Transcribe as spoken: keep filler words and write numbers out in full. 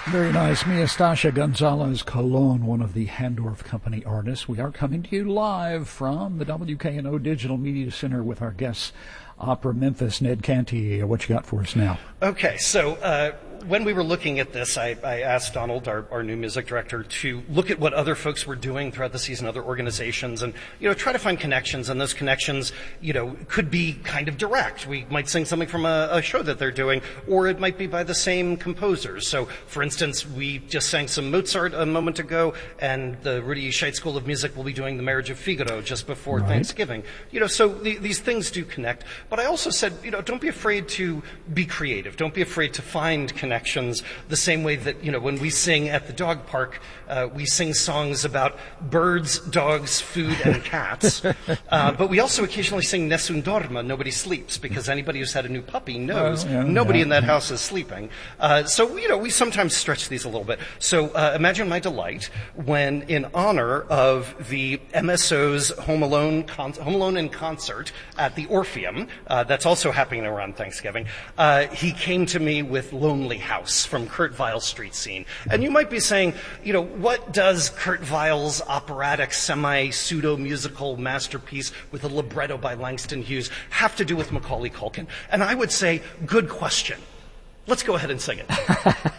Very nice. Mia Stasha Gonzalez Colon, one of the Handorf Company artists. We are coming to you live from the W K N O Digital Media Center with our guests, Opera Memphis, Ned Canty. What you got for us now? Okay, so uh, when we were looking at this, I, I asked Donald, our, our new music director, to look at what other folks were doing throughout the season, other organizations, and, you know, try to find connections. And those connections, you know, could be kind of direct. We might sing something from a, a show that they're doing, or it might be by the same composers. So, for instance, we just sang some Mozart a moment ago, and the Rudy Scheidt School of Music will be doing The Marriage of Figaro just before right. Thanksgiving. You know, so the, these things do connect. But I also said, you know, don't be afraid to be creative. Don't be afraid to find connections the same way that, you know, when we sing at the dog park, uh, we sing songs about birds, dogs, food, and cats. Uh, but we also occasionally sing Nessun Dorma, Nobody Sleeps, because anybody who's had a new puppy knows well, yeah, nobody yeah. in that house is sleeping. Uh, so, you know, we sometimes stretch these a little bit. So uh, imagine my delight when, in honor of the M S O's Home Alone, con- Home Alone in concert at the Orpheum, uh, that's also happening around Thanksgiving, uh, he came to me with Lonely House from Kurt Weill's Street Scene. And you might be saying, you know, what does Kurt Weill's operatic, semi-pseudo-musical masterpiece with a libretto by Langston Hughes have to do with Macaulay Culkin? And I would say, good question. Let's go ahead and sing it.